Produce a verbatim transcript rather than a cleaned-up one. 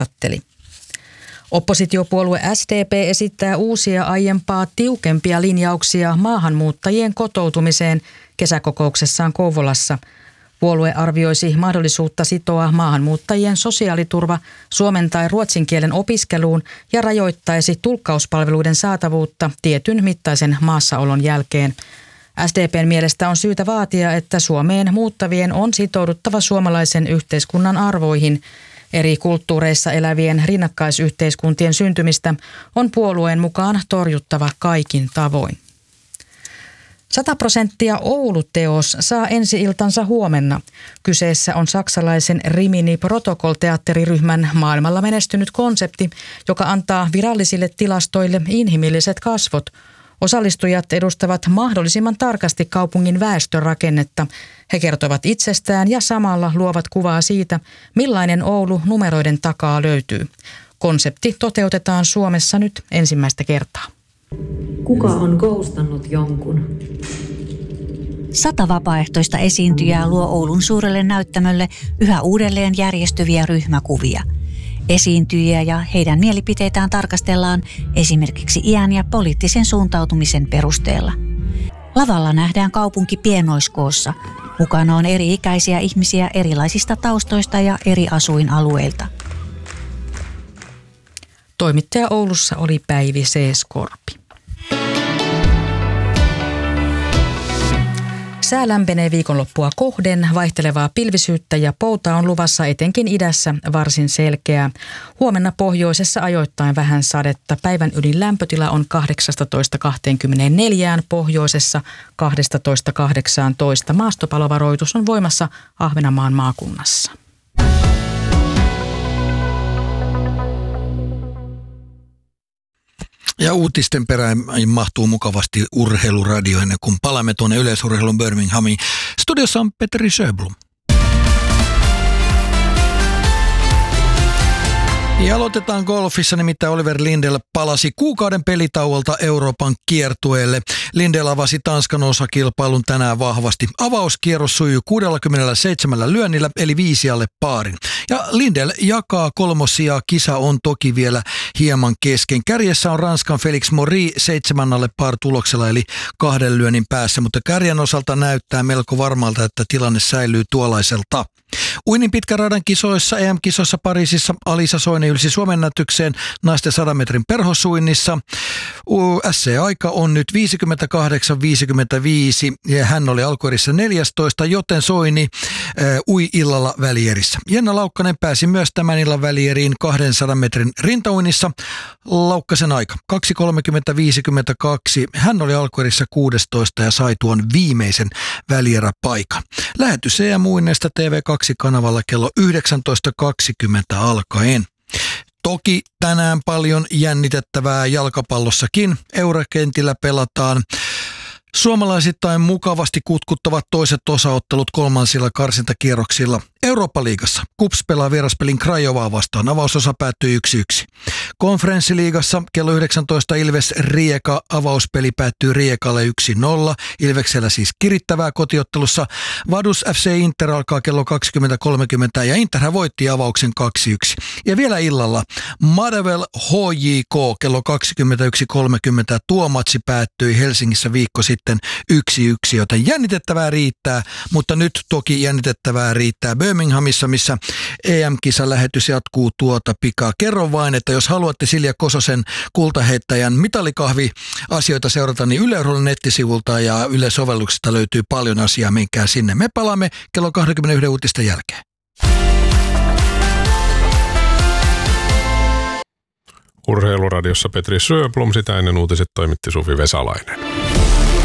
haastatteli. Oppositiopuolue S D P esittää uusia aiempaa tiukempia linjauksia maahanmuuttajien kotoutumiseen kesäkokouksessaan Kouvolassa. Puolue arvioisi mahdollisuutta sitoa maahanmuuttajien sosiaaliturva suomen tai ruotsin kielen opiskeluun ja rajoittaisi tulkkauspalveluiden saatavuutta tietyn mittaisen maassaolon jälkeen. S D P:n mielestä on syytä vaatia, että Suomeen muuttavien on sitouduttava suomalaisen yhteiskunnan arvoihin. Eri kulttuureissa elävien rinnakkaisyhteiskuntien syntymistä on puolueen mukaan torjuttava kaikin tavoin. sata prosenttia Oulu-teos saa ensi-iltansa huomenna. Kyseessä on saksalaisen Rimini Protocol-teatteriryhmän maailmalla menestynyt konsepti, joka antaa virallisille tilastoille inhimilliset kasvot. Osallistujat edustavat mahdollisimman tarkasti kaupungin väestörakennetta. He kertovat itsestään ja samalla luovat kuvaa siitä, millainen Oulu numeroiden takaa löytyy. Konsepti toteutetaan Suomessa nyt ensimmäistä kertaa. Kuka on ghostannut jonkun? Sata vapaaehtoista esiintyjää luo Oulun suurelle näyttämölle yhä uudelleen järjestyviä ryhmäkuvia. Esiintyjiä ja heidän mielipiteitään tarkastellaan esimerkiksi iän ja poliittisen suuntautumisen perusteella. Lavalla nähdään kaupunki pienoiskoossa. Mukana on eri-ikäisiä ihmisiä erilaisista taustoista ja eri asuinalueilta. Toimittaja Oulussa oli Päivi Seeskorpi. Sää lämpenee viikonloppua kohden, vaihtelevaa pilvisyyttä ja pouta on luvassa etenkin idässä varsin selkeää. Huomenna pohjoisessa ajoittain vähän sadetta. Päivän ylin lämpötila on kahdeksastatoista kaksikymmentäneljä, pohjoisessa kaksitoista kahdeksantoista. Maastopalovaroitus on voimassa Ahvenanmaan maakunnassa. Ja uutisten perään mahtuu mukavasti urheiluradio ennen kuin palaamme tuonne yleisurheilun Birminghamiin. Studiossa on Petri Sjöblom. Ja aloitetaan golfissa, nimittäin Oliver Lindell palasi kuukauden pelitauolta Euroopan kiertueelle. Lindell avasi Tanskan osakilpailun tänään vahvasti. Avauskierros sujui kuusikymmentäseitsemän lyönnillä, eli viisi alle paarin. Ja Lindell jakaa kolmosia, kisa on toki vielä hieman kesken. Kärjessä on Ranskan Felix Maury seitsemän alle par tuloksella, eli kahden lyönnin päässä, mutta kärjen osalta näyttää melko varmalta, että tilanne säilyy tuollaiselta. Uinnin pitkän radan kisoissa, E M-kisoissa Pariisissa Alisa Soini ylsi suomennätykseen naisten sadan metrin perhosuinnissa. S C-aika on nyt viisikymmentäkahdeksan viisikymmentäviisi ja hän oli alkuerissä neljästoista, joten Soini äh, ui illalla välierissä. Jenna Laukkanen pääsi myös tämän illan välieriin kahdensadan metrin rintauinnissa. Laukkasen aika kaksi kolmekymmentä viisikymmentäkaksi. Hän oli alkuerissä kuudestoista ja sai tuon viimeisen välieräpaikan. Lähetys E M-uinneista T V kaksi-kanavalla kello yhdeksäntoista kaksikymmentä alkaen. Toki tänään paljon jännitettävää jalkapallossakin. Eurakentillä pelataan suomalaisittain mukavasti kutkuttavat toiset osaottelut kolmansilla karsintakierroksilla. Eurooppa-liigassa KuPS pelaa vieraspelin Craiovaa vastaan. Avausosa päättyi yksi yksi. Konferenssiliigassa kello yhdeksäntoista Ilves Rijeka. Avauspeli päättyy Rijekalle yksi nolla. Ilveksellä siis kirittävää kotiottelussa. Vaduz F C Inter alkaa kello kaksikymmentä kolmekymmentä ja Interhän voitti avauksen kaksi yksi. Ja vielä illalla Motherwell H J K kello kaksikymmentäyksi kolmekymmentä. Tuo matsi päättyi Helsingissä viikko sitten yksi yksi, joten jännitettävää riittää, mutta nyt toki jännitettävää riittää Birminghamissa, missä E M-kisan lähetys jatkuu tuota pikaa. Kerron vain, että jos haluatte Silja Kososen kultaheittäjän mitalikahvi-asioita seurata, niin Yle Urheilun nettisivulta ja Yle-sovelluksesta löytyy paljon asiaa, menkää sinne. Me palaamme kello kaksikymmentäyksi uutisten jälkeen. Urheiluradiossa Petri Sjöblom, sitä ennen uutiset toimitti Suvi Vesalainen.